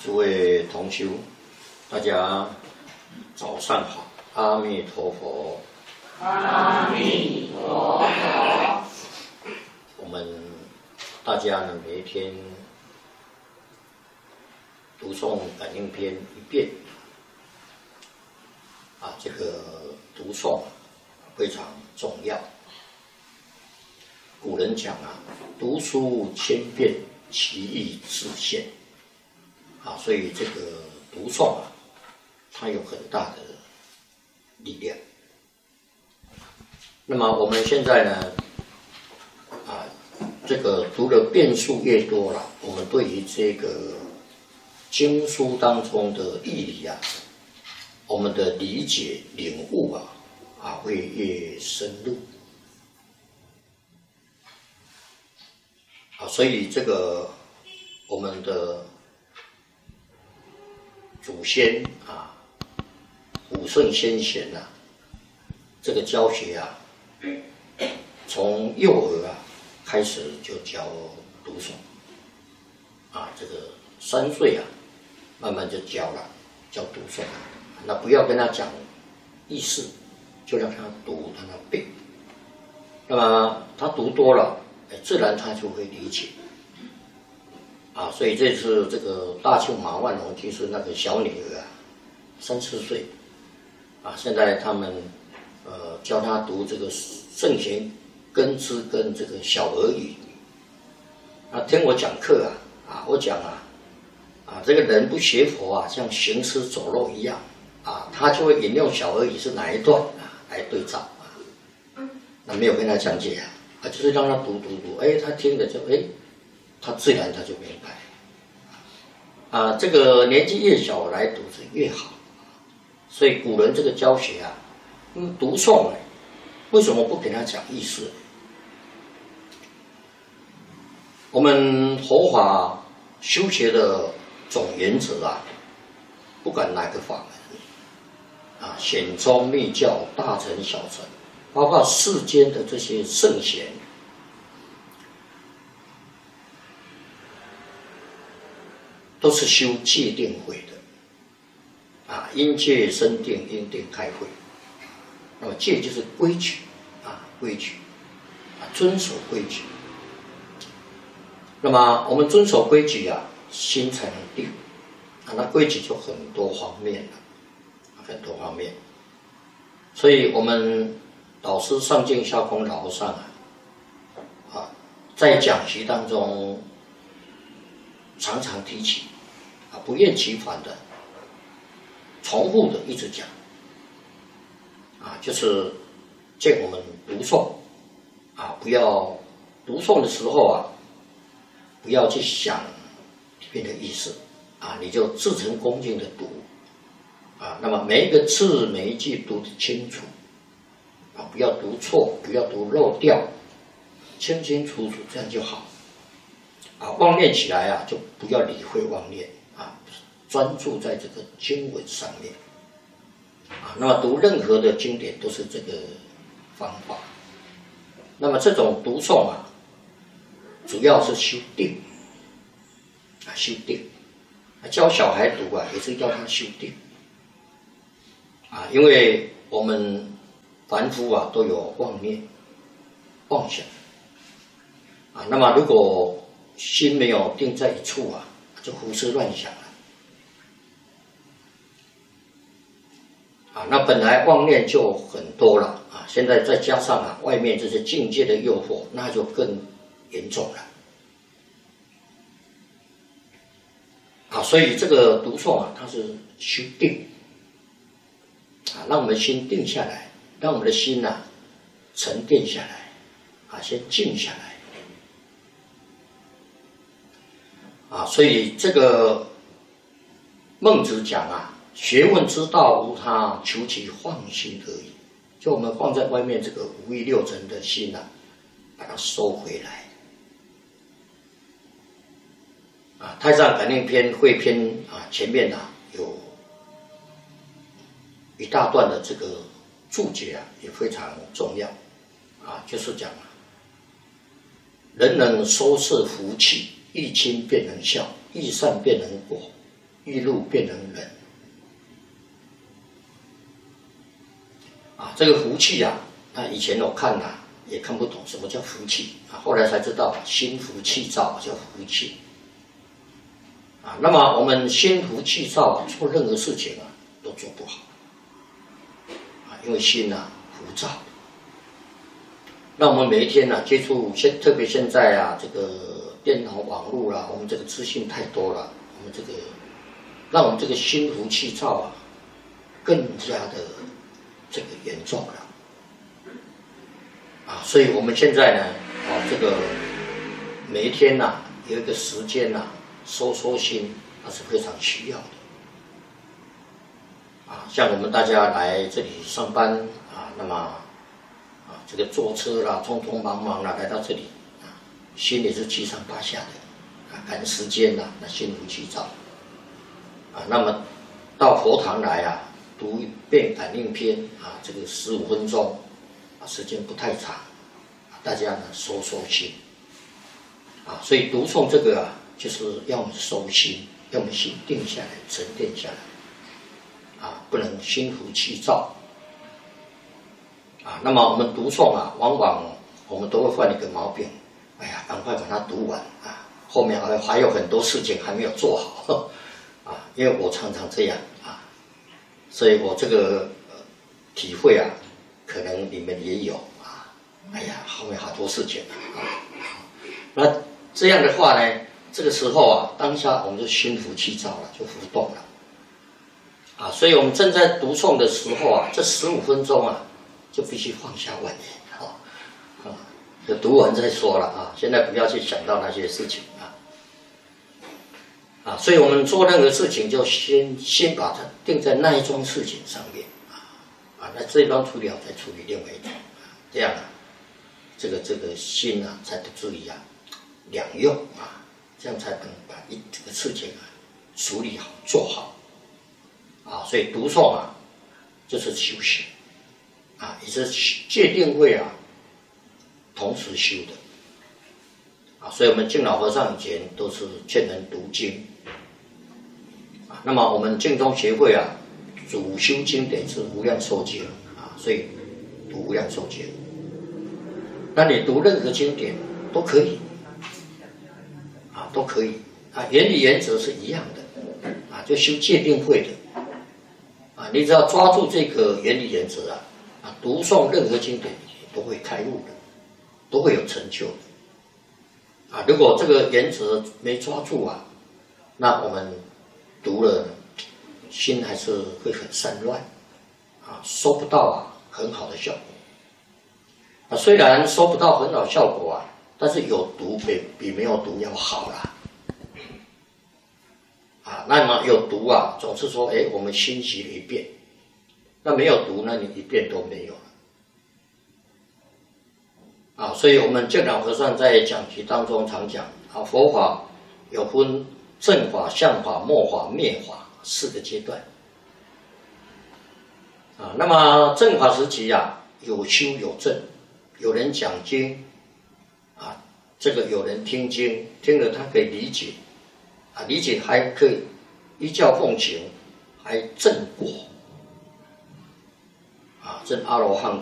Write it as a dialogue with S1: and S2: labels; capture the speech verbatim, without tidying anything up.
S1: 诸位同修，大家早上好，阿弥陀佛。
S2: 阿弥陀佛。
S1: 我们大家呢，每一天读诵感应篇一遍，啊，这个读诵非常重要。古人讲啊，读书千遍，其义自现。啊，所以这个读诵啊，它有很大的力量。那么我们现在呢，啊，这个读的遍数越多了，我们对于这个经书当中的义理啊，我们的理解领悟啊，啊会越深入。啊，所以这个我们的祖先啊，古圣先贤啊，这个教学啊，从幼儿啊开始就教读诵，啊，这个三岁啊，慢慢就教了，教读诵。那不要跟他讲意思，就让他读，让他背。那么他读多了，自然他就会理解。啊，所以这次这个大庆马万龙居士那个小女儿啊，三四岁，啊，现在他们呃教她读这个圣贤根知跟这个小儿语。啊，听我讲课啊，啊，我讲啊，啊，这个人不学佛啊，像行尸走肉一样，啊，他就会引用小儿语是哪一段啊来对照啊，那没有跟他讲解啊，啊，就是让他读读读，哎，他听了就哎。他自然他就明白，啊，这个年纪越小来读是越好，所以古人这个教学啊，嗯，读诵呢，为什么不给他讲意思？我们佛法修学的总原则啊，不管哪个法门，啊，显宗密教、大乘小乘，包括世间的这些圣贤。都是修戒定慧的，啊，因戒生定，因定开慧。那么戒就是规矩，啊，规矩，啊，遵守规矩。那么我们遵守规矩啊，心才能定，啊，那规矩就很多方面了，很多方面。所以我们导师上净下空老和尚啊，啊，在讲习当中。常常提起，啊，不厌其烦的、重复的一直讲，啊，就是见我们读诵，啊，不要读诵的时候啊，不要去想里面的意思，啊，你就至诚恭敬的读，啊，那么每一个字每一句读得清楚，啊，不要读错，不要读漏掉，清清楚楚，这样就好。啊，妄念起来啊，就不要理会妄念啊，专注在这个经文上面啊。那么读任何的经典都是这个方法。那么这种读诵啊，主要是修定啊，修定。教小孩读啊，也是要他修定啊，因为我们凡夫啊都有妄念、妄想啊。那么如果心没有定在一处啊，就胡思乱想了。啊，那本来妄念就很多了啊，现在再加上啊外面这些境界的诱惑，那就更严重了。啊，所以这个读诵啊，它是修定，啊，让我们心定下来，让我们的心呐、啊、沉淀下来，啊，先静下来。啊，所以这个孟子讲啊，学问之道无他，求其放心而已。就我们放在外面这个五欲六尘的心啊，把它收回来。啊，太上感应篇汇篇啊，前面啊有一大段的这个注解啊，也非常重要啊，就是讲啊，人能收摄福气。欲亲便能孝，欲善便能果， 欲路变成人。啊，这个福气啊，那以前我看呐、啊、也看不懂什么叫福气啊，后来才知道心浮气躁叫福气。啊，那么我们心浮气躁啊，做任何事情啊都做不好。啊，因为心啊浮躁。那我们每一天呢、啊、接触现，特别现在啊这个电脑网络啦、啊，我们这个资讯太多了，我们这个让我们这个心浮气躁啊更加的这个严重了。啊，所以我们现在呢，啊这个每一天呐、啊、有一个时间呐、啊、收收心，那是非常需要的。啊，像我们大家来这里上班啊，那么啊这个坐车啦，匆匆忙忙啦来到这里啊，心里是七上八下的啊，赶时间啦，那心浮气躁啊。那么到佛堂来啊，读一遍感应篇啊，这个十五分钟啊，时间不太长，啊、大家呢收收心啊。所以读诵这个啊，就是要我们收心，要我们心定下来，沉淀下来。啊，不能心浮气躁啊。那么我们读诵啊，往往我们都会犯一个毛病，哎呀，赶快把它读完啊，后面还还有很多事情还没有做好啊。因为我常常这样啊，所以我这个、呃、体会啊，可能你们也有啊。哎呀，后面好多事情啊。那这样的话呢，这个时候啊，当下我们就心浮气躁了，就浮动了。啊，所以我们正在读诵的时候啊，这十五分钟啊，就必须放下万念，啊，啊，就读完再说了啊。现在不要去想到那些事情啊，啊，所以我们做任何事情就先先把它定在那一桩事情上面啊，啊，那这一桩处理好再处理另外一桩，这样啊，这个这个心啊才不至于啊两用啊，这样才能把一这个事情啊处理好做好。啊，所以读诵啊，就是修行啊，也是戒定慧啊，同时修的啊。所以我们敬老和尚以前都是劝人读经啊。那么我们净宗协会啊，主修经典是无量寿经啊，所以读无量寿经。那你读任何经典都可以啊，都可以啊，原理原则是一样的啊，就修戒定慧的。啊，你只要抓住这个原理原则啊，啊，读诵任何经典都会开悟的，都会有成就的。啊，如果这个原则没抓住啊，那我们读了心还是会很散乱，啊，收不到啊很好的效果。啊，虽然收不到很好效果啊，但是有读比比没有读要好啦。啊，那么有读啊，总是说，哎，我们欣习了一遍；那没有读，那你一遍都没有了。啊，所以我们净老和尚在讲题当中常讲啊，佛法有分正法、相法、末法、灭法四个阶段。啊，那么正法时期啊，有修有证，有人讲经，啊，这个有人听经，听了他可以理解。啊，理解还可以依教奉行，还正果，啊，证阿罗汉。